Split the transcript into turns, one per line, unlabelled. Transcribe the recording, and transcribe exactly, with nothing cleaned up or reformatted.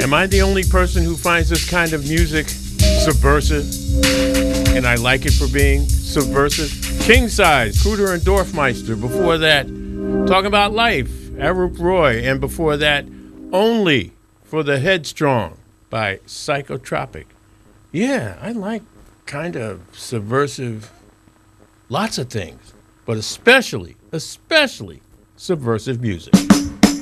Am I the only person who finds this kind of music subversive? And I like it for being subversive. King Size, Cruder and Dorfmeister. Before that, talking about life, Arup Roy. And before that, Only for the Headstrong by Psychotropic. Yeah, I like kind of subversive, lots of things, but especially, especially subversive music.